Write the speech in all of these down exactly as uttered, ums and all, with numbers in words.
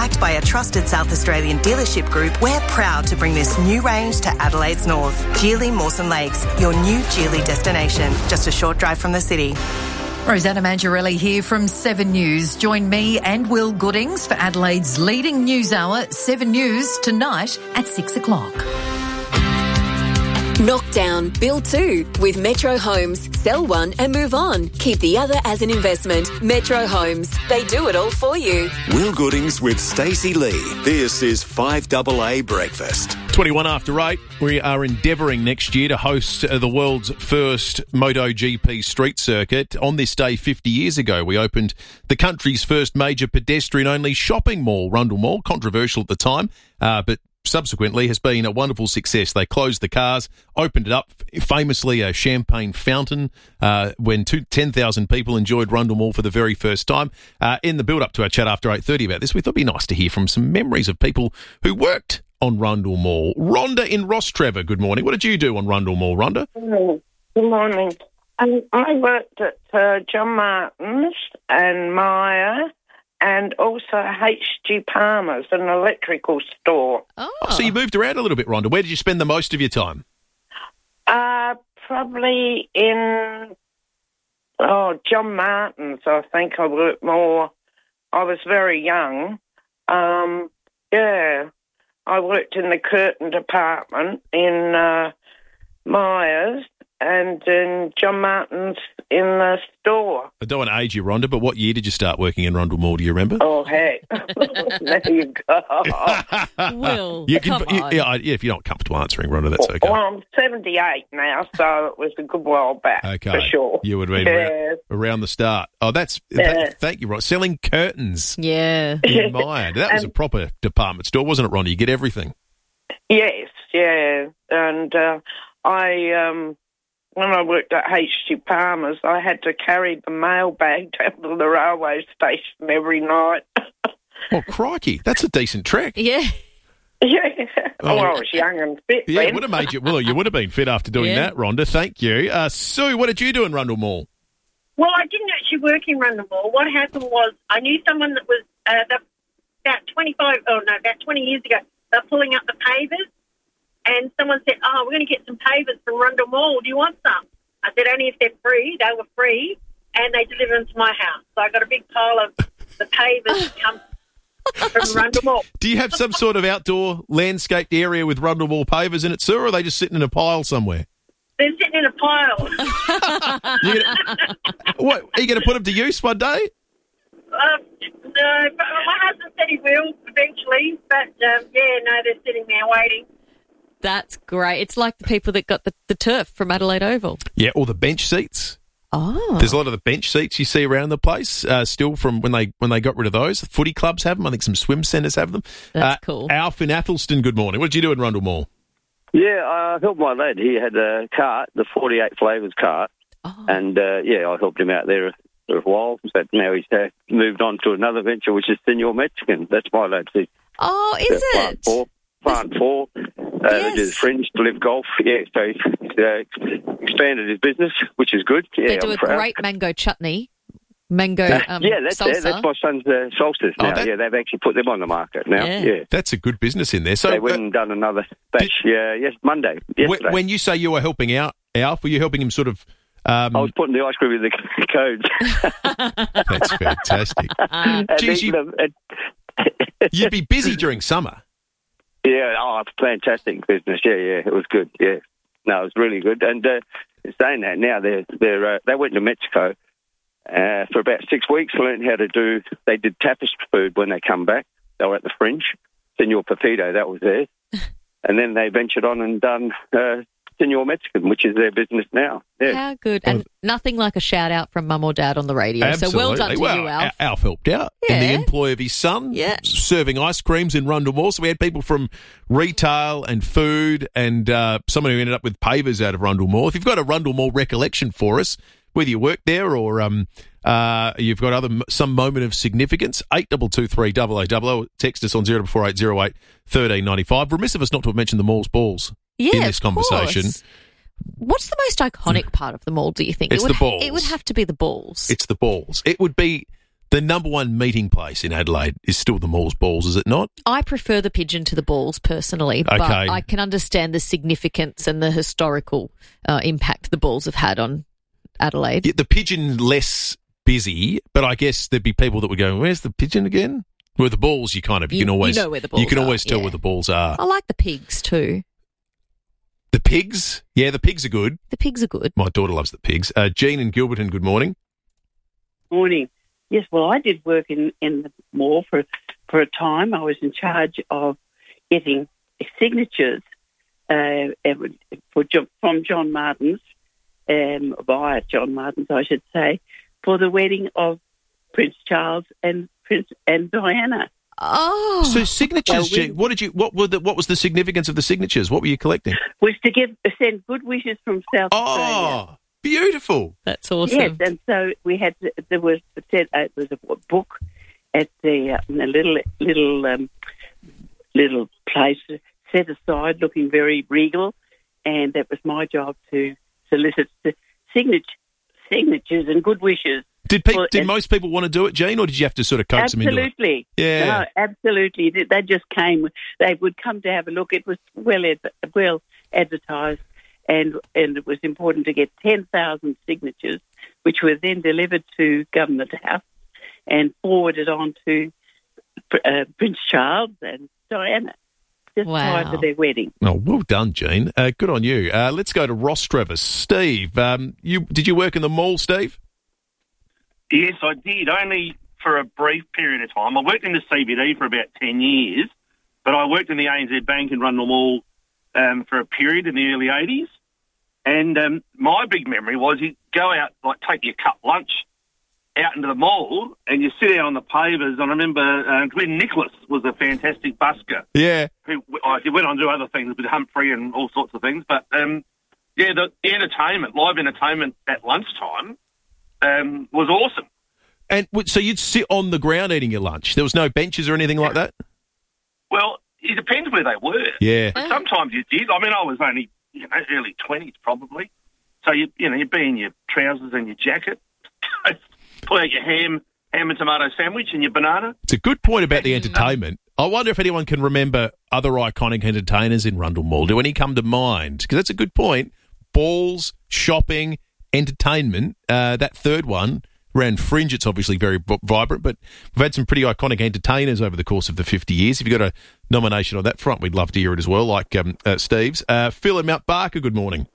Backed by a trusted South Australian dealership group, we're proud to bring this new range to Adelaide's north. Geely Mawson Lakes, your new Geely destination, just a short drive from the city. Rosanna Mangiarelli here from Seven News. Join me and Will Goodings for Adelaide's leading news hour, Seven News, tonight at six o'clock. Knock down, build two with Metro Homes. Sell one and move on. Keep the other as an investment. Metro Homes. They do it all for you. Will Goodings with Stacey Lee. This is five A A Breakfast. twenty-one after eight. We are endeavouring next year to host uh, the world's first MotoGP street circuit. On this day fifty years ago, we opened the country's first major pedestrian-only shopping mall, Rundle Mall. Controversial at the time, uh, but subsequently has been a wonderful success. They closed the cars, opened it up, famously a champagne fountain, uh, when two, ten thousand people enjoyed Rundle Mall for the very first time. Uh, in the build-up to our chat after eight thirty about this, we thought it'd be nice to hear from some memories of people who worked on Rundle Mall. Rhonda in Rostrevor, good morning. What did you do on Rundle Mall, Rhonda? Good morning. Um, I worked at uh, John Martin's and Myer, and also H G Palmer's, an electrical store. Oh. oh, so you moved around a little bit, Rhonda. Where did you spend the most of your time? Uh, probably in, oh, John Martin's, I think I worked more. I was very young. Um, yeah, I worked in the curtain department in uh, Myers and in John Martin's in the store. I don't want to age you, Rhonda, but what year did you start working in Rundle Mall? Do you remember? Oh, heck. There you go. Will, you can, come you, on. Yeah, yeah, if you're not comfortable answering, Rhonda, that's okay. Well, I'm seventy-eight now, so it was a good while back, Okay. for sure. You would have been Yeah. around, around the start. Oh, that's... Yeah. That, thank you, Rhonda. Selling curtains Yeah. in Myer. That was And- a proper department store, wasn't it, Rhonda? You get everything. Yes, yeah. And uh, I, um, when I worked at H G Palmer's, I had to carry the mailbag down to the railway station every night. Oh, crikey. That's a decent trek. Yeah. Yeah. Oh. Oh, I was young and fit Yeah, it then. would have made you... Well, you would have been fit after doing Yeah. that, Rhonda. Thank you. Uh, Sue, what did you do in Rundle Mall? Well, I didn't actually work in Rundle Mall. What happened was I knew someone that was uh, the, about twenty-five, oh no, about twenty years ago. They were pulling up the pavers, and someone said, "Oh, we're going to get some pavers from Rundle Mall. Do you want some?" I said, "Only if they're free." They were free, and they delivered them to my house. So I got a big pile of the pavers come from Rundle Mall. Do you have some sort of outdoor landscaped area with Rundle Mall pavers in it, Sue, or are they just sitting in a pile somewhere? They're sitting in a pile. You gonna, what, are you going to put them to use one day? Um, no, but my husband said he will eventually, but um, yeah, no, they're sitting there waiting. That's great. It's like the people that got the, the turf from Adelaide Oval. Yeah, or the bench seats. Oh. There's a lot of the bench seats you see around the place uh, still from when they when they got rid of those. The footy clubs have them. I think some swim centres have them. That's uh, cool. Alf in Athelston, good morning. What did you do in Rundle Mall? Yeah, I helped my lad. He had a cart, the forty-eight flavours cart, Oh. and uh, yeah, I helped him out there for a while. But now he's uh, moved on to another venture, which is Senor Mexican. That's my lad. He's Oh, is uh, Plant it? four, plant four. Uh, Yes. Does fringe to live golf. Yeah, so he's uh, expanded his business, which is good. Yeah, They do I'm a proud. great mango chutney. Mango um, yeah, that's salsa. yeah, that's my son's uh, solstice Oh, now. that- Yeah, they've actually put them on the market now. Yeah. Yeah, That's a good business in there. So they went uh, and done another batch. yeah, yes, Monday. when, Yesterday. when you say you were helping out Alf, were you helping him sort of... Um, I was putting the ice cream in the codes. That's fantastic. And Geez, eating you- them and- You'd be busy during summer. Yeah, oh, fantastic business. Yeah, yeah, it was good. Yeah, no, it was really good. And uh, saying that now, they're they're uh, they went to Mexico uh, for about six weeks. Learned how to do. They did tapas food when they come back. They were at the Fringe, Senor Pepito, that was there, and then they ventured on and done uh, Senor Mexican, which is their business now. Yeah. How good. And nothing like a shout out from mum or dad on the radio. Absolutely. So well done to well, you, Alf. Al- Alf helped out in the Yeah. employ of his son, Yeah. serving ice creams in Rundle Mall. So we had people from retail and food and uh, someone who ended up with pavers out of Rundle Mall. If you've got a Rundle Mall recollection for us, whether you work there or um, uh, you've got other some moment of significance, eight two two three double oh double oh. Text us on zero four eight zero eight one three nine five. Remiss of us not to have mentioned the mall's balls Yeah, in this of conversation. course. What's the most iconic part of the mall, do you think? It's it would the balls. It would have to be the balls. It's the balls. It would be The number one meeting place in Adelaide is still the Moores Balls, is it not? I prefer the pigeon to the balls personally, but Okay. I can understand the significance and the historical uh, impact the balls have had on Adelaide. Yeah, the pigeon less busy, but I guess there'd be people that would go, "Where's the pigeon again?" Where the balls, you kind of you, You- can you always know where the balls you can are, always tell yeah. where the balls are. I like the pigs too. The pigs, yeah, the pigs are good. The pigs are good. My daughter loves the pigs. Uh, Jean and Gilberton, good morning. Morning. Yes, well, I did work in, in the mall for for a time. I was in charge of getting signatures uh, for Jo- from John Martin's, um, via John Martin's, I should say, for the wedding of Prince Charles and Prince and Diana. Oh, So signatures, Well, we- Jean, what did you? What were the? What was the significance of the signatures? What were you collecting? Was to give send good wishes from South Australia. Oh, beautiful. that's awesome. Yes, and so we had to, there was said uh, it was a book at the uh, in a little little um, little place set aside, looking very regal, and that was my job to solicit the signature, signatures and good wishes. Did pe- Well, did and- most people want to do it, Jean, or did you have to sort of coax them into it? Absolutely, Yeah. no, absolutely. They they just came. They would come to have a look. It was well ad- well advertised. And and it was important to get ten thousand signatures, which were then delivered to Government House and forwarded on to uh, Prince Charles and Diana just prior Wow. to their wedding. Oh, well done, Jean. Uh, good on you. Uh, let's go to Ross Travis. Steve, um, you did you work in the mall, Steve? Yes, I did, only for a brief period of time. I worked in the C B D for about ten years, but I worked in the A N Z Bank in Rundle Mall um, for a period in the early eighties. And um, my big memory was you go out, like take your cut lunch out into the mall and you sit out on the pavers. And I remember uh, Glenn Nicholas was a fantastic busker. Yeah. Who, uh, he went on to do other things with Humphrey and all sorts of things. But, um, yeah, the, the entertainment, live entertainment at lunchtime um, was awesome. And w- so you'd sit on the ground eating your lunch. There was no benches or anything like that? Well, it depends where they were. Yeah. But sometimes you did. I mean, I was only, you know, early twenties probably. So, you you know, you'd be in your trousers and your jacket, pull out your ham, ham and tomato sandwich and your banana. It's a good point about the entertainment. I wonder if anyone can remember other iconic entertainers in Rundle Mall. Do any come to mind? Because that's a good point. Balls, shopping, entertainment. Uh, that third one, around Fringe, it's obviously very v- vibrant, but we've had some pretty iconic entertainers over the course of the fifty years. If you've got a nomination on that front, we'd love to hear it as well, like um, uh, Steve's. Uh, Phil in Mount Barker, good morning.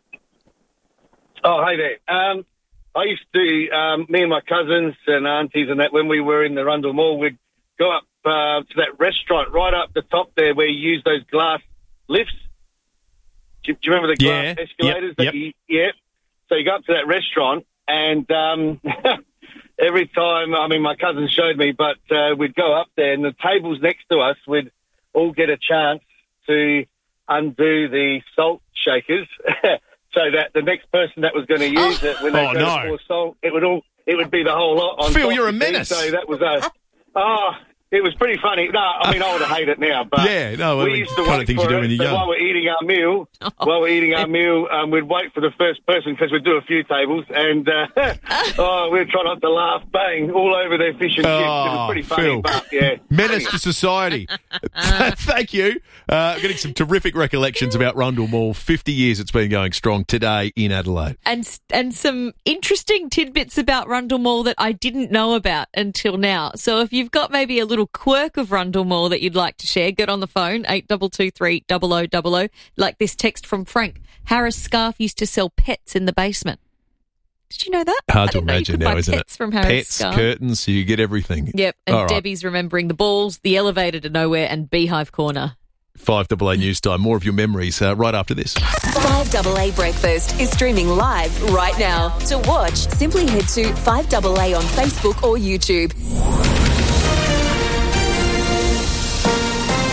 Oh, hey there. Um, I used to, um, me and my cousins and aunties and that, when we were in the Rundle Mall, we'd go up uh, to that restaurant right up the top there where you use those glass lifts. Do you, do you remember the glass Yeah. escalators? Yep. That Yep. You, yeah. So you go up to that restaurant and um, every time, I mean, my cousins showed me, but uh, we'd go up there and the tables next to us would all get a chance to undo the salt shakers. So that the next person that was going to use it, when they Oh, go no. to pour salt, it would all it would be the whole lot on Phil, top, you're a you see. menace. So that was a oh, it was pretty funny. No, I mean I would have hated it now, but Yeah, no, I we mean, used to kind of wait things for you do it. when you're So young. while we're eating our meal, while we're eating our meal, um, we'd wait for the first person because we'd do a few tables, and uh, oh, we'd try not to laugh, bang, all over their fish and chips. It was Oh, pretty funny, Phil. but yeah. Menace to society. Thank you. Uh, getting some terrific recollections about Rundle Mall. fifty years it's been going strong today in Adelaide. And and some interesting tidbits about Rundle Mall that I didn't know about until now. So if you've got maybe a little quirk of Rundle Mall that you'd like to share, get on the phone, eight two two three, zero zero zero zero. Like this text from Frank. Harris Scarf used to sell pets in the basement. Did you know that? Hard I to didn't know you imagine could now, buy isn't pets it? From Harris Pets, Scarf. curtains, you get everything. Yep, and All right. Debbie's remembering the balls, the elevator to nowhere, and Beehive Corner. five A A News Time. More of your memories uh, right after this. five A A Breakfast is streaming live right now. To watch, simply head to five A A on Facebook or YouTube.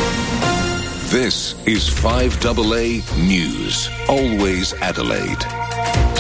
This is five A A News. Always Adelaide.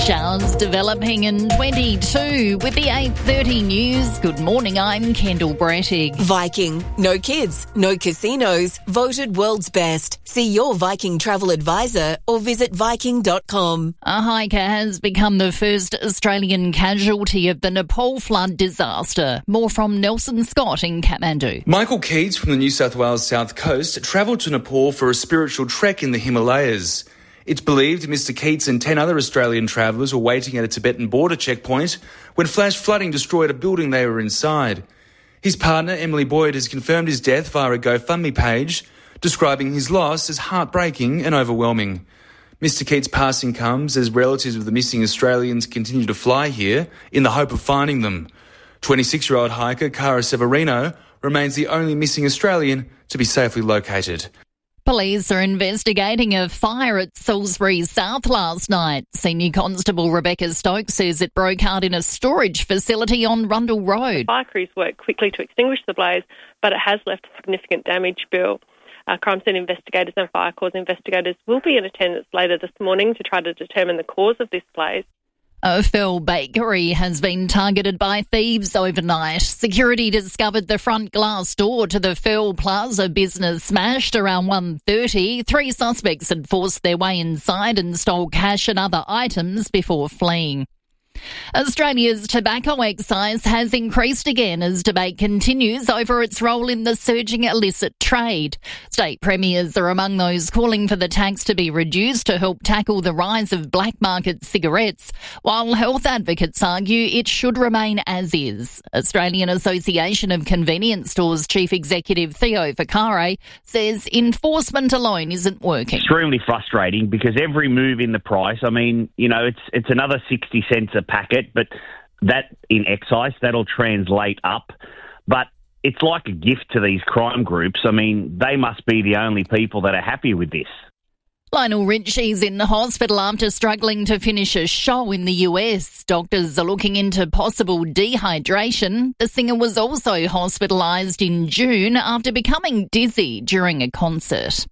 Showers developing in twenty-two. With the eight thirty news, good morning, I'm Kendall Brettig. Viking. No kids, no casinos. Voted world's best. See your Viking travel advisor or visit viking dot com. A hiker has become the first Australian casualty of the Nepal flood disaster. More from Nelson Scott in Kathmandu. Michael Keats from the New South Wales South Coast travelled to Nepal for a spiritual trek in the Himalayas. It's believed Mister Keats and ten other Australian travellers were waiting at a Tibetan border checkpoint when flash flooding destroyed a building they were inside. His partner, Emily Boyd, has confirmed his death via a GoFundMe page, describing his loss as heartbreaking and overwhelming. Mister Keats' passing comes as relatives of the missing Australians continue to fly here in the hope of finding them. twenty-six-year-old hiker Cara Severino remains the only missing Australian to be safely located. Police are investigating a fire at Salisbury South last night. Senior Constable Rebecca Stokes says it broke out in a storage facility on Rundle Road. Fire crews worked quickly to extinguish the blaze, but it has left significant damage, Bill. Uh, crime scene investigators and fire cause investigators will be in attendance later this morning to try to determine the cause of this blaze. A Phil bakery has been targeted by thieves overnight. Security discovered the front glass door to the Phil Plaza business smashed around one thirty. Three suspects had forced their way inside and stole cash and other items before fleeing. Australia's tobacco excise has increased again as debate continues over its role in the surging illicit trade. State premiers are among those calling for the tax to be reduced to help tackle the rise of black market cigarettes, while health advocates argue it should remain as is. Australian Association of Convenience Stores Chief Executive Theo Vicare says enforcement alone isn't working. Extremely frustrating because every move in the price, I mean, you know, it's it's another sixty cents a packet, but that in excise, that'll translate up. But it's like a gift to these crime groups. I mean, they must be the only people that are happy with this. Lionel Richie's in the hospital after struggling to finish a show in the U S. Doctors are looking into possible dehydration. The singer was also hospitalised in June after becoming dizzy during a concert.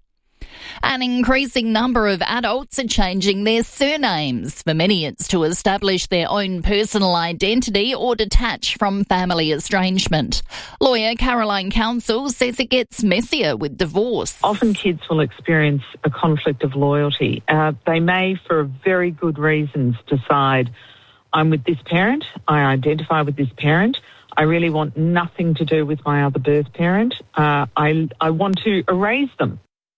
An increasing number of adults are changing their surnames. For many, it's to establish their own personal identity or detach from family estrangement. Lawyer Caroline Council says it gets messier with divorce. Often kids will experience a conflict of loyalty. Uh, they may, for very good reasons, decide, I'm with this parent, I identify with this parent, I really want nothing to do with my other birth parent, uh, I, I want to erase them.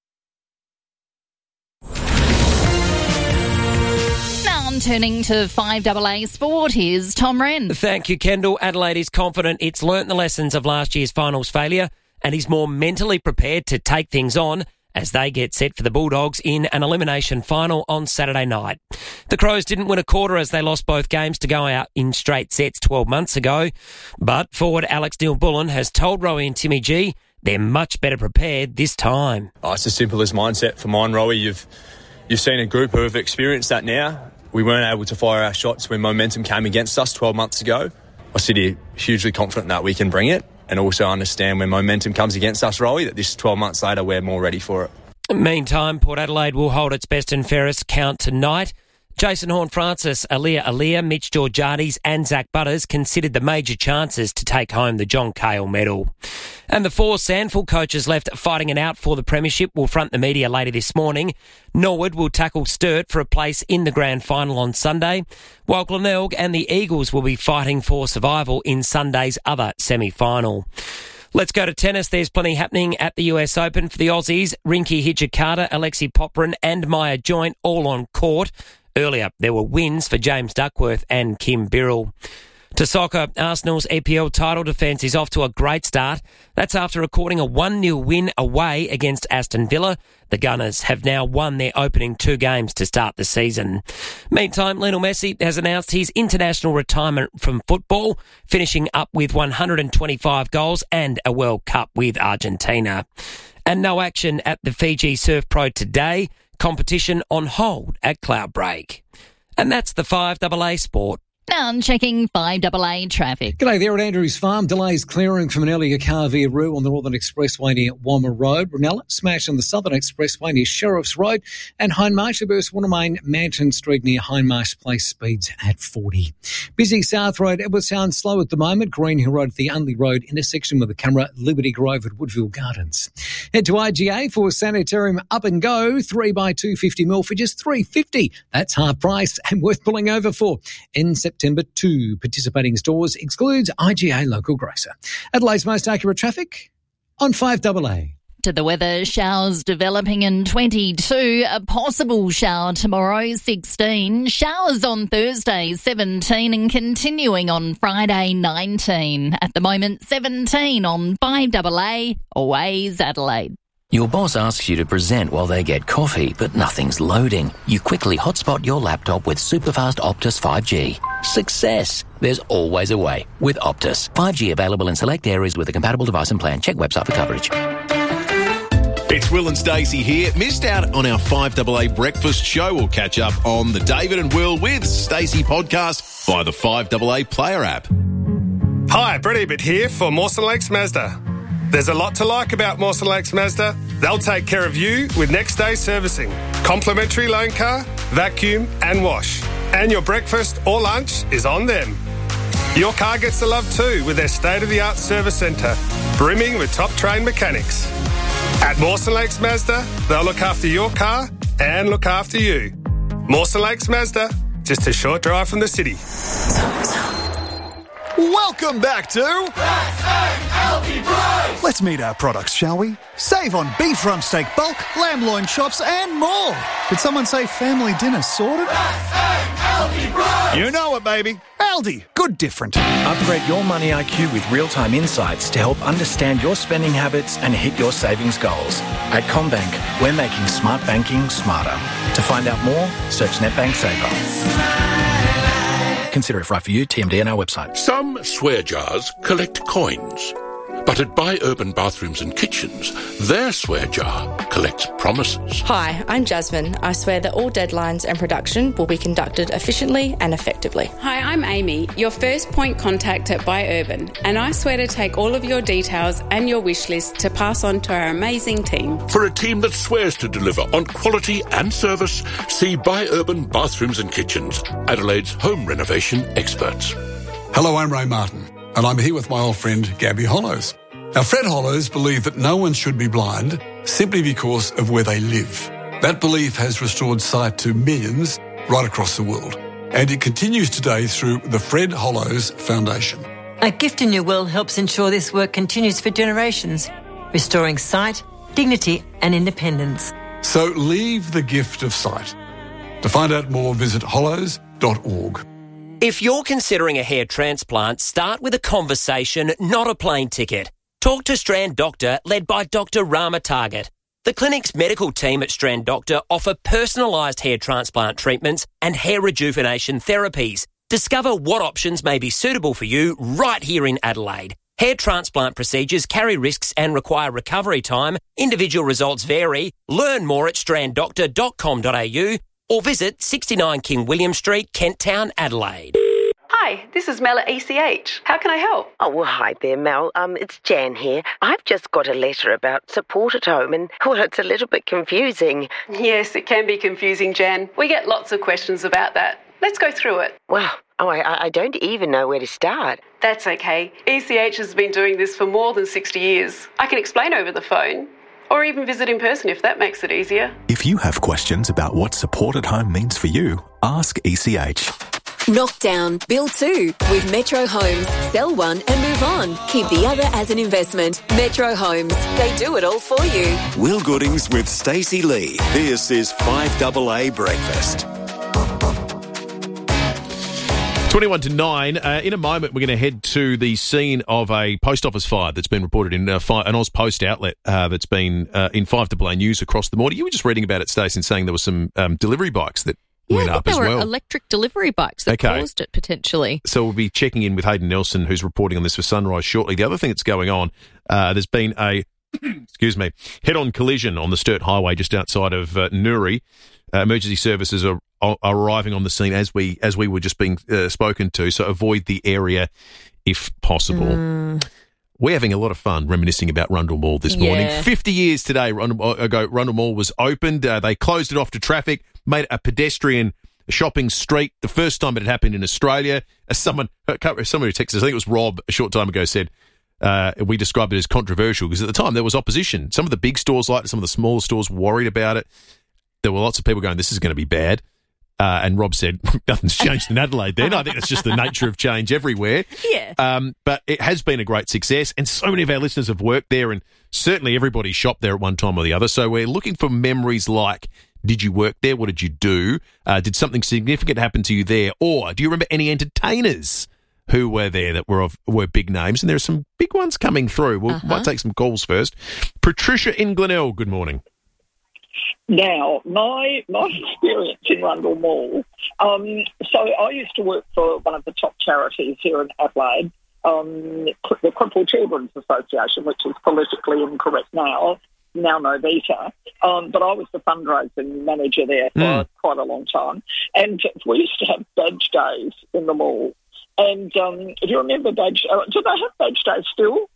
Turning to five A A Sport, here's Tom Wren. Thank you, Kendall. Adelaide is confident it's learnt the lessons of last year's finals failure and is more mentally prepared to take things on as they get set for the Bulldogs in an elimination final on Saturday night. The Crows didn't win a quarter as they lost both games to go out in straight sets twelve months ago, but forward Alex Neil-Bullen has told Rowie and Timmy G they're much better prepared this time. Oh, it's as simple as mindset for mine, Rowie. You've, you've seen a group who have experienced that now. We weren't able to fire our shots when momentum came against us twelve months ago. I sit here hugely confident that we can bring it and also understand when momentum comes against us, Rowie, that this twelve months later we're more ready for it. Meantime, Port Adelaide will hold its best and fairest count tonight. Jason Horne-Francis, Aaliyah Aaliyah, Mitch Georgiades and Zach Butters considered the major chances to take home the John Cahill medal. And the four Sandford coaches left fighting it out for the premiership will front the media later this morning. Norwood will tackle Sturt for a place in the grand final on Sunday, while Glenelg and the Eagles will be fighting for survival in Sunday's other semi-final. Let's go to tennis. There's plenty happening at the U S Open for the Aussies. Rinky Hijikata, Alexei Popyrin and Maya Joint all on court. Earlier, there were wins for James Duckworth and Kim Birrell. To soccer, Arsenal's E P L title defence is off to a great start. That's after recording a one nil win away against Aston Villa. The Gunners have now won their opening two games to start the season. Meantime, Lionel Messi has announced his international retirement from football, finishing up with one hundred twenty-five goals and a World Cup with Argentina. And no action at the Fiji Surf Pro today. Competition on hold at Cloudbreak. And that's the five A A Sport. Now I'm checking five A A traffic. G'day there at Andrews Farm. Delays clearing from an earlier car via Roo on the Northern Expressway near Wammer Road. Brunella, smash on the Southern Expressway near Sheriff's Road. And Hindmarsh, burst Woonermain, Manton Street near Hindmarsh Place, speeds at forty. Busy South Road, Edwardstown, slow at the moment. Green Hill Road at the Unley Road intersection with the camera. Liberty Grove at Woodville Gardens. Head to I G A for Sanitarium Up and Go. three by two fifty mil for just three fifty. That's half price and worth pulling over for. In September two, participating stores excludes I G A local grocer. Adelaide's most accurate traffic on five A A. To the weather, showers developing in twenty-two, a possible shower tomorrow, sixteen, showers on Thursday, seventeen, and continuing on Friday, nineteen. At the moment, seventeen on five A A, always Adelaide. Your boss asks you to present while they get coffee, but nothing's loading. You quickly hotspot your laptop with superfast Optus five G. Success! There's always a way with Optus. five G available in select areas with a compatible device and plan. Check website for coverage. It's Will and Stacey here. Missed out on our five A A breakfast show? We'll catch up on the David and Will with Stacey podcast via the five A A player app. Hi, Brett Ebert here for Mawson Lakes Mazda. There's a lot to like about Mawson Lakes Mazda. They'll take care of you with next day servicing, complimentary loan car, vacuum and wash. And your breakfast or lunch is on them. Your car gets the love too with their state-of-the-art service centre, brimming with top-trained mechanics. At Mawson Lakes Mazda, they'll look after your car and look after you. Mawson Lakes Mazda, just a short drive from the city. Welcome back to Let's meet our products, shall we? Save on beef rump steak bulk, lamb loin chops and more. Did someone say family dinner sorted? You know it, baby. Aldi, good different. Upgrade your money I Q with real-time insights to help understand your spending habits and hit your savings goals. At CommBank, we're making smart banking smarter. To find out more, search NetBank Saver. Consider if right for you, T M D and our website. Some swear jars collect coins. But at Buy Urban Bathrooms and Kitchens, their swear jar collects promises. Hi, I'm Jasmine. I swear that all deadlines and production will be conducted efficiently and effectively. Hi, I'm Amy, your first point contact at Buy Urban, and I swear to take all of your details and your wish list to pass on to our amazing team. For a team that swears to deliver on quality and service, see Buy Urban Bathrooms and Kitchens, Adelaide's home renovation experts. Hello, I'm Ray Martin, and I'm here with my old friend Gabby Hollows. Now, Fred Hollows believe that no one should be blind simply because of where they live. That belief has restored sight to millions right across the world, and it continues today through the Fred Hollows Foundation. A Gift in Your Will helps ensure this work continues for generations, restoring sight, dignity and independence. So leave the gift of sight. To find out more, visit hollows dot org. If you're considering a hair transplant, start with a conversation, not a plane ticket. Talk to Strand Doctor, led by Doctor Rama Target. The clinic's medical team at Strand Doctor offer personalised hair transplant treatments and hair rejuvenation therapies. Discover what options may be suitable for you right here in Adelaide. Hair transplant procedures carry risks and require recovery time. Individual results vary. Learn more at strand doctor dot com dot a u or visit sixty-nine King William Street, Kent Town, Adelaide. Hi, this is Mel at E C H. How can I help? Oh, well, hi there, Mel. Um, it's Jan here. I've just got a letter about support at home and, well, it's a little bit confusing. Yes, it can be confusing, Jan. We get lots of questions about that. Let's go through it. Well, oh, I, I don't even know where to start. That's okay. E C H has been doing this for more than sixty years. I can explain over the phone, or even visit in person if that makes it easier. If you have questions about what support at home means for you, ask E C H. Knock down, build two with Metro Homes. Sell one and move on. Keep the other as an investment. Metro Homes. They do it all for you. Will Goodings with Stacey Lee. This is five A A Breakfast. twenty-one to nine. Uh, in a moment, we're going to head to the scene of a post office fire that's been reported in uh, fi- an Oz Post outlet uh, that's been uh, in five A A News across the morning. You were just reading about it, Stacey, and saying there were some um, delivery bikes that Yeah, went I think up there as were well. electric delivery bikes that Okay. caused it potentially. So we'll be checking in with Hayden Nelson, who's reporting on this for Sunrise shortly. The other thing that's going on, uh, there's been a excuse me, head-on collision on the Sturt Highway just outside of uh, Newry. Uh, emergency services are, are arriving on the scene as we as we were just being uh, spoken to, so avoid the area if possible. Mm. We're having a lot of fun reminiscing about Rundle Mall this morning. Yeah. fifty years today Rundle, ago, Rundle Mall was opened. Uh, they closed it off to traffic, made it a pedestrian shopping street. The first time it had happened in Australia. As someone, someone who texted us, I think it was Rob, a short time ago, said, uh, we described it as controversial because at the time there was opposition. Some of the big stores liked it, some of the smaller stores worried about it. There were lots of people going, this is going to be bad. Uh, and Rob said, nothing's changed in Adelaide then. I think it's just the nature of change everywhere. Yeah. Um, but it has been a great success, and so many of our listeners have worked there, and certainly everybody shopped there at one time or the other. So we're looking for memories like, did you work there? What did you do? Uh, did something significant happen to you there? Or do you remember any entertainers who were there that were of, were big names? And there are some big ones coming through. We Uh-huh. might take some calls first. Patricia in Glenelg, good morning. Now, my my experience in Rundle Mall, um, so I used to work for one of the top charities here in Adelaide, um, the Crippled Children's Association, which is politically incorrect now, now Novita, um, but I was the fundraising manager there for Mm. quite a long time. And we used to have badge days in the mall. And um, do you remember badge, uh, do they have badge days still?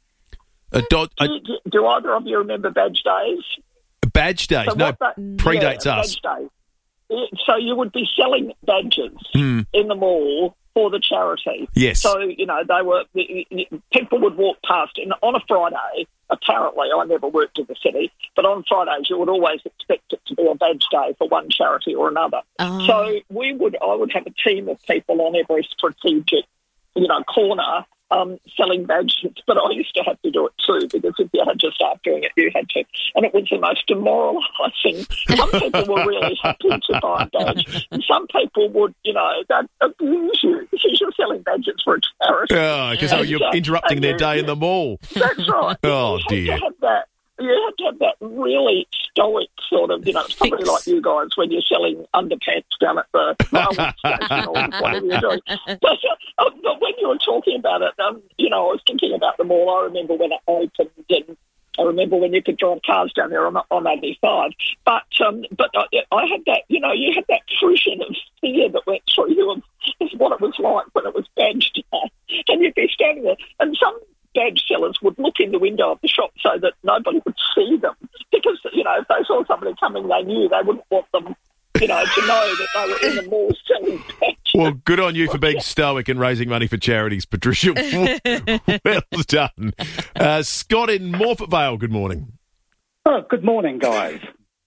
A dot, a, Do, do, do either of you remember badge days? badge days. So no, what that- predates yeah, us. badge days. Yeah, so you would be selling badges Hmm. in the mall for the charity. Yes. So, you know, they were, people would walk past, and on a Friday, apparently, I never worked in the city, but on Fridays you would always expect it to be a badge day for one charity or another. Oh. So we would, I would have a team of people on every strategic, you know, corner um, selling badges, but I used to have to do it too, because if you had to start doing it, you had to. And it was the most demoralising. Some people were really happy to buy a badge, and some people would, you know, they'd abuse you because you're selling badges for a charity. Oh, because And, you're uh, interrupting and their you- day in the mall. That's right. Oh, you dear. Had to have that, you had to have that really stoic sort of, you know, somebody like you guys when you're selling underpants down at the railway station or whatever you're doing. But, uh, but when you were talking about it, um, you know, I was thinking about the mall. I remember when it opened, and I remember when you could drive cars down there on, on eighty-five. But um, but I, I had that, you know, you had that fruition of fear that went through you of, of what it was like when it was badge day. And you'd be standing there, and some badge sellers would look in the window of the shop so that nobody would see them, because, you know, if they saw somebody coming they knew, they wouldn't want them, you know, to know that they were in the mall selling badges. Well, good on you for being stoic and raising money for charities, Patricia. Well done. Uh, Scott in Morfett Vale, good morning. Oh, good morning, guys.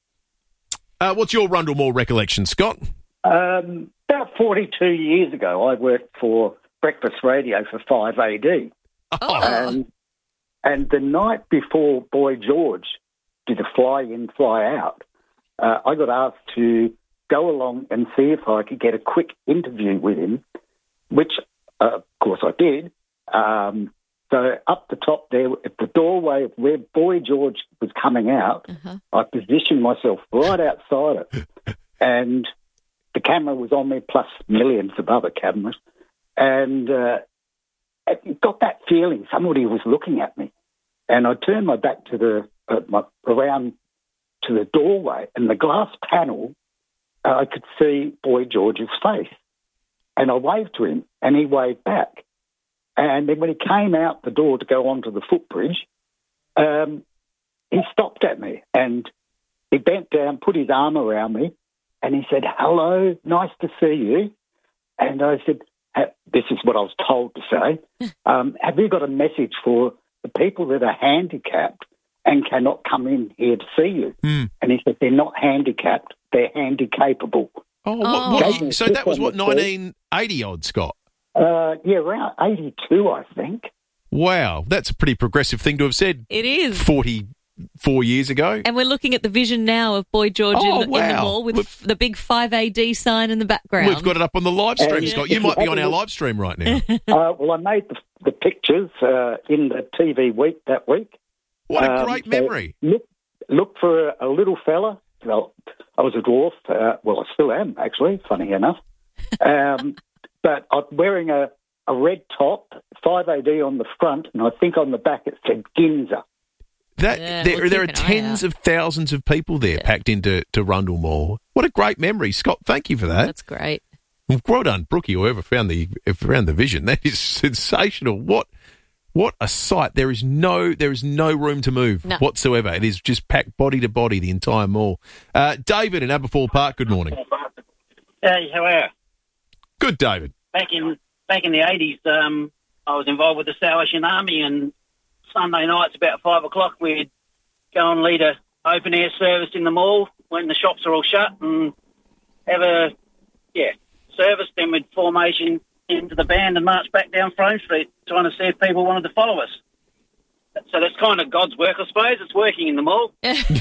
Uh, what's your Rundle Mall recollection, Scott? Um, about forty-two years ago, I worked for Breakfast Radio for five A D. Oh. And, and the night before Boy George did a fly-in, fly-out, uh, I got asked to go along and see if I could get a quick interview with him, which, uh, of course, I did. Um, so up the top there, at the doorway of where Boy George was coming out, Uh-huh. I positioned myself right outside it, and the camera was on me, plus millions of other cameras, and uh, it got that feeling somebody was looking at me. And I turned my back to the uh, my, around to the doorway, and the glass panel, uh, I could see Boy George's face. And I waved to him, and he waved back. And then when he came out the door to go onto the footbridge, um, he stopped at me, and he bent down, put his arm around me, and he said, "Hello, nice to see you." And I said, this is what I was told to say, um, have you got a message for the people that are handicapped and cannot come in here to see you? Mm. And he said, they're not handicapped, they're handicapable. Oh, what, what, so that was what, nineteen eighty odd, Scott? Uh, yeah, around eighty-two, I think. Wow, that's a pretty progressive thing to have said. It is. forty-four years ago. And we're looking at the vision now of Boy George Oh, in, the, in the wow. mall with Look- f- the big five A D sign in the background. We've got it up on the live stream, And- Scott. You might be on our live stream right now. uh, well, I made the, the pictures uh, in the T V week that week. What a Um, great so memory. Look, look for a, a little fella. Well, I was a dwarf. Uh, well, I still am, actually, funny enough. Um, but I'm wearing a, a red top, five A D on the front, and I think on the back it said Ginza. That Yeah, there, we'll there are keep an eye tens out. of thousands of people there Yeah. packed into to Rundle Mall. What a great memory, Scott. Thank you for that. That's great. Well done, Brookie, whoever found the found the vision. That is sensational. What what a sight! There is no there is no room to move No. whatsoever. It is just packed body to body, the entire mall. Uh, David in Aberfoyle Park. Good morning. Hey, how are you? Good, David. Back in back in the eighties, um, I was involved with the Salvation Army, and Sunday nights about five o'clock, we'd go and lead a open air service in the mall when the shops are all shut, and have a yeah service. Then we'd formation into the band and march back down Frome Street, trying to see if people wanted to follow us. So that's kind of God's work, I suppose. It's working in the mall.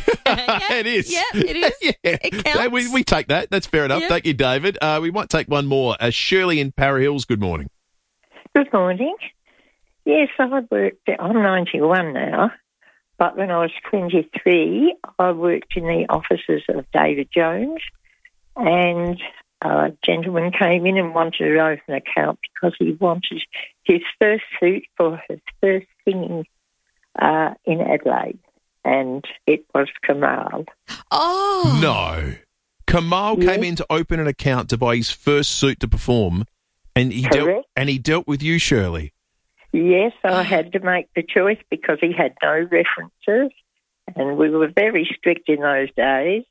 It is. Yeah, it is. yeah. It counts. Uh, We, we take that. That's fair enough. Yeah. Thank you, David. Uh, we might take one more. Uh, Shirley in Para Hills. Good morning. Good morning. Yes, I worked, I'm ninety-one now, but when I was twenty-three, I worked in the offices of David Jones, and a gentleman came in and wanted to open an account because he wanted his first suit for his first singing uh, in Adelaide, and it was Kamal. Oh. No. Kamal Yes. came in to open an account to buy his first suit to perform, and he dealt Correct. and he dealt with you, Shirley. Yes, I had to make the choice because he had no references, and we were very strict in those days,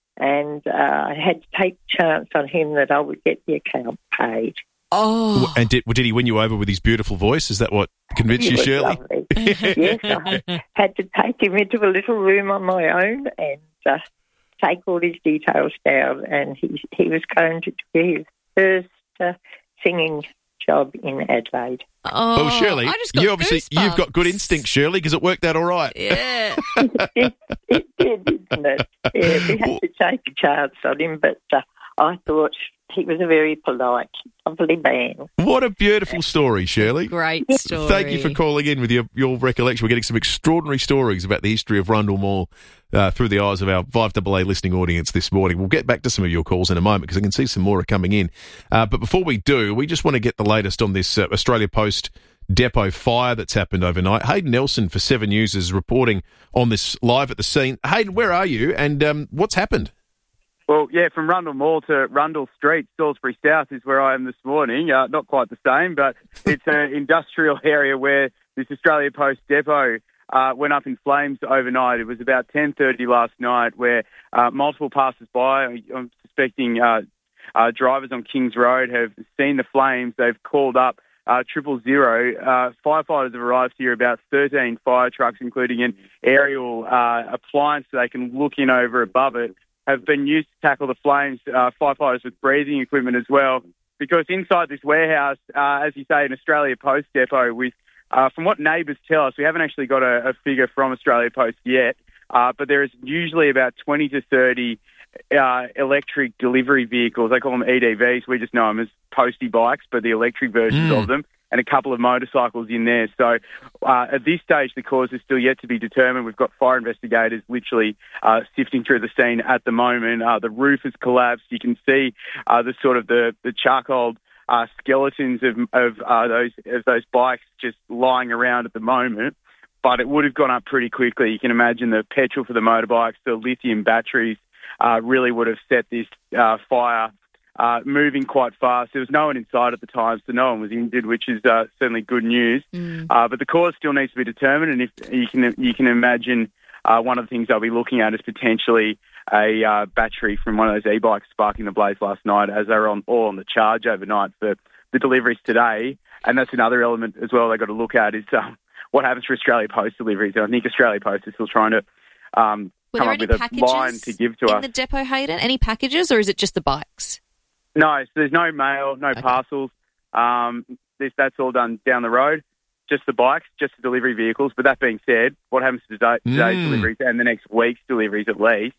and uh, I had to take a chance on him that I would get the account paid. Oh. And did did he win you over with his beautiful voice? Is that what convinced He you, was Shirley? lovely. Yes, I had, had to take him into a little room on my own and uh, take all his details down, and he, he was going to do his first uh, singing job in Adelaide. Oh, well, Shirley, I just got you obviously goosebumps. you've got good instinct, Shirley, because it worked out all right. Yeah. it, it did, didn't it? Yeah, we had to take a chance on him, but uh, I thought he was a very polite, lovely man. What a beautiful story, Shirley. Great story. Thank you for calling in with your, your recollection. We're getting some extraordinary stories about the history of Rundle Mall uh, through the eyes of our five A A listening audience this morning. We'll get back to some of your calls in a moment because I can see some more are coming in. Uh, but before we do, we just want to get the latest on this uh, Australia Post depot fire that's happened overnight. Hayden Nelson for Seven News is reporting on this live at the scene. Hayden, where are you and um, what's happened? Well, yeah, from Rundle Mall to Rundle Street, Salisbury South is where I am this morning. Uh, not quite the same, but it's an industrial area where this Australia Post depot uh, went up in flames overnight. It was about ten thirty last night where uh, multiple passers-by, I'm suspecting uh, uh, drivers on Kings Road, have seen the flames. They've called up uh, triple zero. Uh, firefighters have arrived here, about thirteen fire trucks, including an aerial uh, appliance so they can look in over above it, have been used to tackle the flames, uh, firefighters with breathing equipment as well, because inside this warehouse, uh, as you say, an Australia Post depot with, uh, from what neighbours tell us, we haven't actually got a, a figure from Australia Post yet, uh, but there is usually about twenty to thirty uh, electric delivery vehicles. They call them E D Vs. We just know them as postie bikes, but the electric versions Mm. of them, and a couple of motorcycles in there. So uh, at this stage, the cause is still yet to be determined. We've got fire investigators literally uh, sifting through the scene at the moment. Uh, the roof has collapsed. You can see uh, the sort of the, the charcoal uh, skeletons of, of uh, those of those bikes just lying around at the moment. But it would have gone up pretty quickly. You can imagine the petrol for the motorbikes, the lithium batteries uh, really would have set this uh, fire Uh, moving quite fast. There was no one inside at the time, so no one was injured, which is uh, certainly good news. Mm. Uh, but the cause still needs to be determined, and if you can, you can imagine uh, one of the things they'll be looking at is potentially a uh, battery from one of those e-bikes sparking the blaze last night, as they were on, all on the charge overnight for the deliveries today. And that's another element as well they've got to look at is um, what happens for Australia Post deliveries. And I think Australia Post is still trying to um, Were come there up any with a packages line to give to in us. the depot, Hayden? Any packages, or is it just the bikes? No, so there's no mail, no parcels. Um, this, that's all done down the road. Just the bikes, just the delivery vehicles. But that being said, what happens to today, today's Mm. deliveries and the next week's deliveries at least?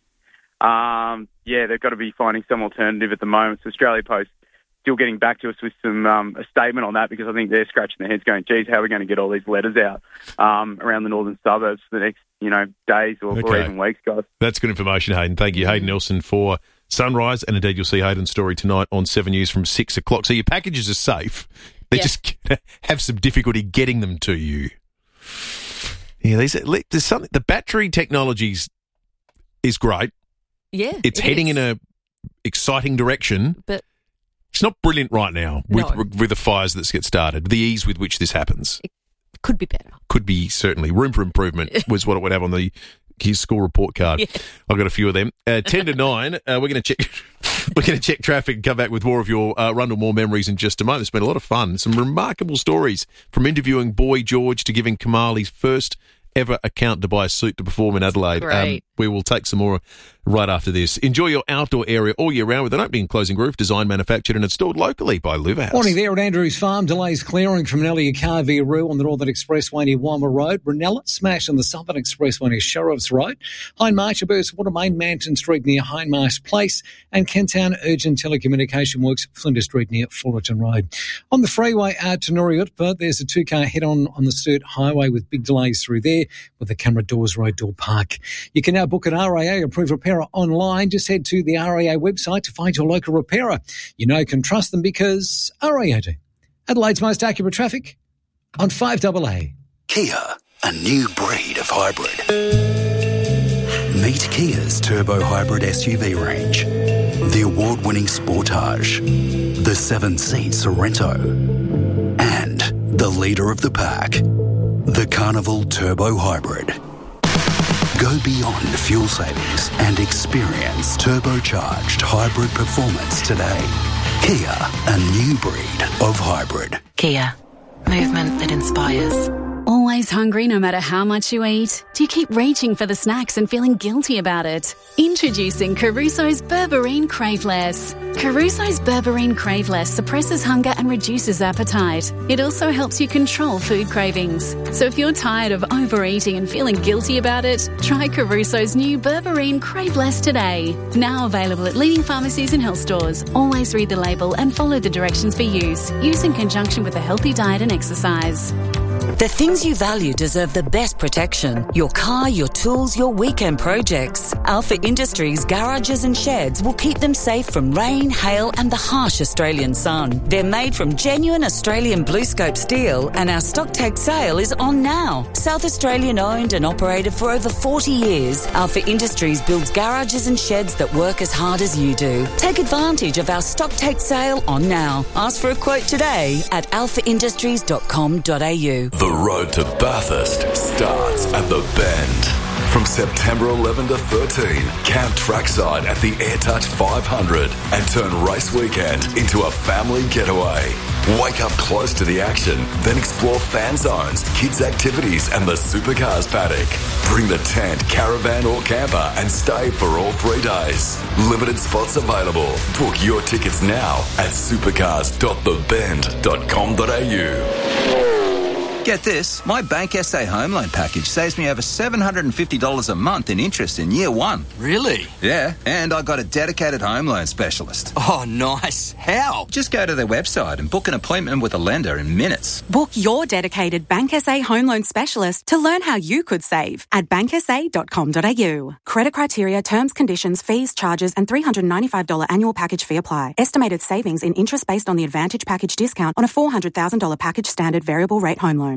Um, yeah, they've got to be finding some alternative at the moment. So Australia Post still getting back to us with some um, a statement on that, because I think they're scratching their heads going, geez, how are we going to get all these letters out um, around the northern suburbs for the next, you know, days or, or Okay. even weeks, guys? That's good information, Hayden. Thank you, Hayden Nelson, for Sunrise. And indeed, you'll see Hayden's story tonight on Seven News from six o'clock. So your packages are safe. They Yeah. just have some difficulty getting them to you. Yeah, there's, there's something. The battery technologies is great. Yeah, it's it heading is. in a exciting direction, but it's not brilliant right now with No. with the fires that get started. The ease with which this happens could be better. could be certainly room for improvement. Was what it would have on the his school report card. Yeah. I've got a few of them. Uh, Ten to nine. Uh, we're going to check. We're going to check traffic and come back with more of your uh, Rundle Mall memories in just a moment. It's been a lot of fun. Some remarkable stories from interviewing Boy George to giving Kamal his first ever account to buy a suit to perform in Adelaide. Great. we will take some more right after this. Enjoy your outdoor area all year round with an opening and closing roof designed, manufactured and installed locally by Luverhouse. Morning there at Andrews Farm. Delays clearing from Nellie Carvey-Roo on the Northern Expressway near Walmer Road. Brunella smash on the Southern Expressway near Sheriff's Road. Hindmarsh, Burst Watermain, Manton Street near Hindmarsh Place. And Kentown Urgent Telecommunication Works, Flinders Street near Fullerton Road. On the freeway out to Norriutpa, there's a two-car head-on on the Sturt Highway with big delays through there with the Camera Doors Road Door Park. You can now book an R A A-approved repairer online. Just head to the R A A website to find your local repairer. You know you can trust them because R A A do. Adelaide's most accurate traffic on five double A. Kia, a new breed of hybrid. Meet Kia's turbo hybrid S U V range. The award-winning Sportage, the seven-seat Sorrento, and the leader of the pack, the Carnival Turbo Hybrid. Go beyond fuel savings and experience turbocharged hybrid performance today. Kia, a new breed of hybrid. Kia, movement that inspires. Always hungry no matter how much you eat? Do you keep reaching for the snacks and feeling guilty about it? Introducing Caruso's Berberine Craveless. Caruso's Berberine Craveless suppresses hunger and reduces appetite. It also helps you control food cravings. So if you're tired of overeating and feeling guilty about it, try Caruso's new Berberine Craveless today. Now available at leading pharmacies and health stores. Always read the label and follow the directions for use. Use in conjunction with a healthy diet and exercise. The things you value deserve the best protection. Your car, your tools, your weekend projects. Alpha Industries garages and sheds will keep them safe from rain, hail and the harsh Australian sun. They're made from genuine Australian BlueScope steel and our stock take sale is on now. South Australian owned and operated for over forty years, Alpha Industries builds garages and sheds that work as hard as you do. Take advantage of our stock take sale on now. Ask for a quote today at alpha industries dot com dot a u. The road to Bathurst starts at the Bend. From September eleventh to thirteenth, camp trackside at the AirTouch five hundred and turn race weekend into a family getaway. Wake up close to the action, then explore fan zones, kids' activities and the supercars paddock. Bring the tent, caravan or camper and stay for all three days. Limited spots available. Book your tickets now at supercars dot the bend dot com dot a u. Get this, my Bank S A home loan package saves me over seven hundred fifty dollars a month in interest in year one. Really? Yeah, and I got a dedicated home loan specialist. Oh, nice. How? Just go to their website and book an appointment with a lender in minutes. Book your dedicated Bank S A home loan specialist to learn how you could save at bank s a dot com dot a u. Credit criteria, terms, conditions, fees, charges and three hundred ninety-five dollars annual package fee apply. Estimated savings in interest based on the Advantage package discount on a four hundred thousand dollars package standard variable rate home loan.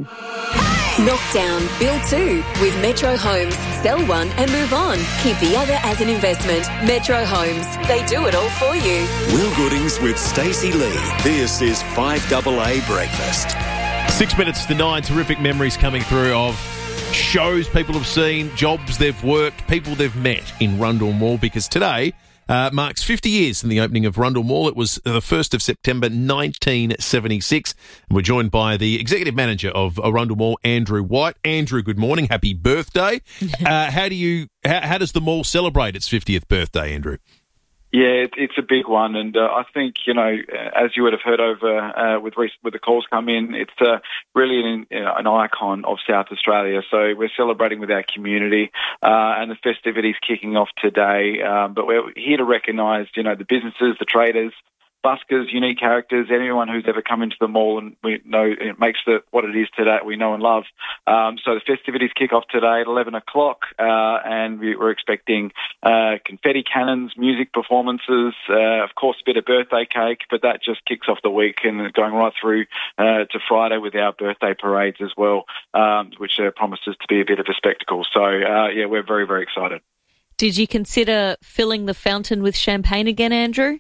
Knock down, build two with Metro Homes. Sell one and move on. Keep the other as an investment. Metro Homes. They do it all for you. Will Goodings with Stacey Lee. This is five double A Breakfast. Six minutes to nine. Terrific memories coming through of shows people have seen, jobs they've worked, people they've met in Rundle Mall, because today Uh, marks fifty years in the opening of Rundle Mall. It was the first of September nineteen seventy-six. And we're joined by the executive manager of Rundle Mall, Andrew White. Andrew, good morning. Happy birthday. uh, how do you? How, how does the mall celebrate its fiftieth birthday, Andrew? Yeah, it, it's a big one, and uh, I think, you know, as you would have heard over uh, with recent, with the calls come in, it's uh, really an, you know, an icon of South Australia. So we're celebrating with our community, uh, and the festivities kicking off today. Um, but we're here to recognise, you know, the businesses, the traders, buskers, unique characters, anyone who's ever come into the mall, and we know it makes it what it is today, we know and love. Um, so the festivities kick off today at eleven o'clock, uh, and we, we're expecting uh, confetti cannons, music performances, uh, of course a bit of birthday cake, but that just kicks off the week and going right through uh, to Friday with our birthday parades as well, um, which uh, promises to be a bit of a spectacle. So, uh, yeah, we're very, very excited. Did you consider filling the fountain with champagne again, Andrew?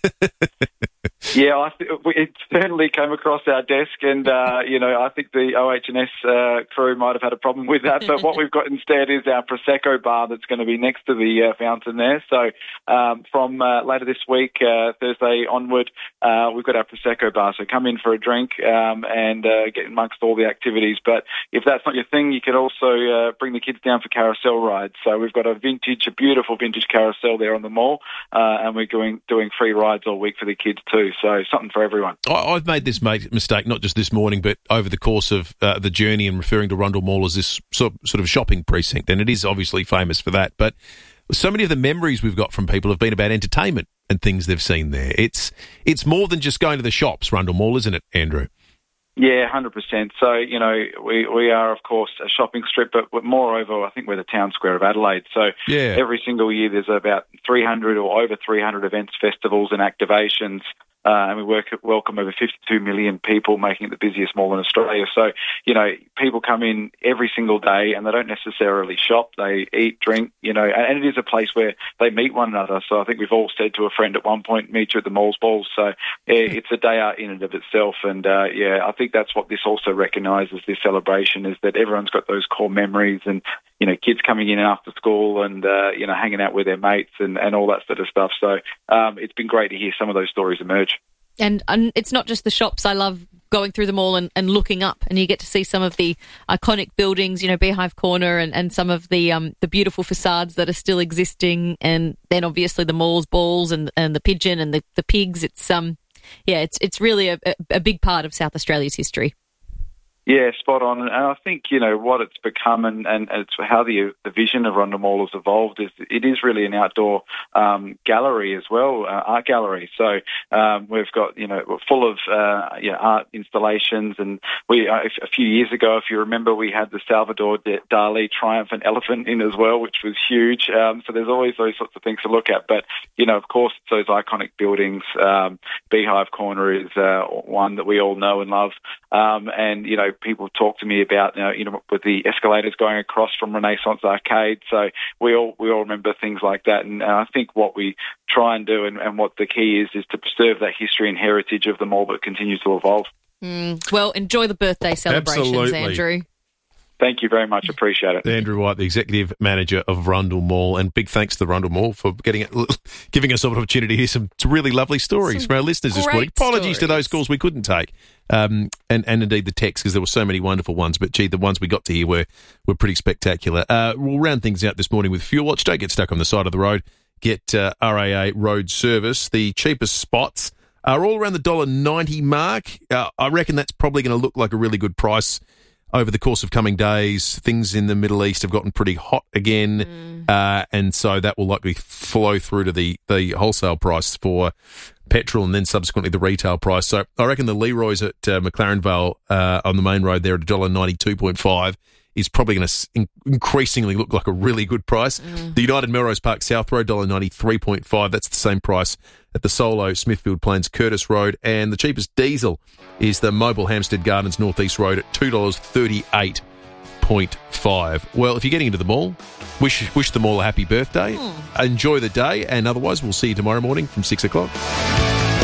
Yeah, I th- it certainly came across our desk, and, uh, you know, I think the O H and S uh, crew might have had a problem with that, but what we've got instead is our Prosecco bar that's going to be next to the uh, fountain there. So um, from uh, later this week, uh, Thursday onward, uh, we've got our Prosecco bar. So come in for a drink um, and uh, get amongst all the activities. But if that's not your thing, you can also uh, bring the kids down for carousel rides. So we've got a vintage, a beautiful vintage carousel there on the mall, uh, and we're doing, doing free rides all week for the kids too. So something for everyone. I've made this mistake, not just this morning, but over the course of uh, the journey, and referring to Rundle Mall as this sort sort of shopping precinct, and it is obviously famous for that. But so many of the memories we've got from people have been about entertainment and things they've seen there. It's it's more than just going to the shops, Rundle Mall, isn't it, Andrew? Yeah, one hundred percent. So, you know, we, we are, of course, a shopping strip, but moreover, I think we're the town square of Adelaide. So yeah. Every single year there's about three hundred or over three hundred events, festivals and activations. Uh, and we work, welcome over fifty-two million people, making it the busiest mall in Australia. So, you know, people come in every single day and they don't necessarily shop. They eat, drink, you know, and it is a place where they meet one another. So I think we've all said to a friend at one point, meet you at the mall's balls. So yeah, it's a day out in and of itself. And, uh, yeah, I think that's what this also recognises, this celebration, is that everyone's got those core memories and, you know, kids coming in after school and, uh, you know, hanging out with their mates and, and all that sort of stuff. So um, it's been great to hear some of those stories emerge. And, and it's not just the shops. I love going through the mall and, and looking up, and you get to see some of the iconic buildings, you know, Beehive Corner, and, and some of the um, the beautiful facades that are still existing, and then obviously the mall's balls and and the pigeon and the, the pigs. It's um yeah, it's it's really a, a big part of South Australia's history. Yeah, spot on. And I think, you know, what it's become and, and it's how the the vision of Rundle Mall has evolved is it is really an outdoor um, gallery as well, uh, art gallery. So um, we've got, you know, we're full of uh, you know, art installations. And we uh, a few years ago, if you remember, we had the Salvador Dali triumphant elephant in as well, which was huge. Um, so there's always those sorts of things to look at. But, you know, of course, it's those iconic buildings. Um, Beehive Corner is uh, one that we all know and love. Um, and, you know, people talk to me about, you know, you know, with the escalators going across from Renaissance Arcade. So we all we all remember things like that. And uh, I think what we try and do and, and what the key is, is to preserve that history and heritage of the mall that continues to evolve. Mm, well, enjoy the birthday celebrations, Absolutely. Andrew. Thank you very much. Appreciate it. Andrew White, the Executive Manager of Rundle Mall, and big thanks to the Rundle Mall for getting it, giving us an opportunity to hear some really lovely stories some from our listeners this morning. Apologies stories. to those calls we couldn't take, um, and, and indeed the texts, because there were so many wonderful ones, but gee, the ones we got to hear were, were pretty spectacular. Uh, we'll round things out this morning with Fuel Watch. Don't get stuck on the side of the road. Get uh, R A A road service. The cheapest spots are all around the one dollar ninety mark. Uh, I reckon that's probably going to look like a really good price over the course of coming days. Things in the Middle East have gotten pretty hot again, mm. uh, and so that will likely flow through to the, the wholesale price for petrol and then subsequently the retail price. So I reckon the Leroy's at uh, McLaren Vale uh, on the main road there at one dollar ninety-two point five is probably going to in- increasingly look like a really good price. Mm. The United Melrose Park South Road, one dollar ninety-three point five, that's the same price at the Solo Smithfield Plains Curtis Road. And the cheapest diesel is the Mobile Hampstead Gardens North East Road at two dollars thirty-eight point five. Well, if you're getting into the mall, wish wish them all a happy birthday. Mm. Enjoy the day, and otherwise we'll see you tomorrow morning from six o'clock.